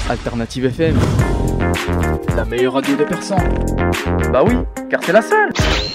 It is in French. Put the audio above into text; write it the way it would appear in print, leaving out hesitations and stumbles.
Alternative FM. La meilleure radio de Persan. Bah oui, car c'est la seule.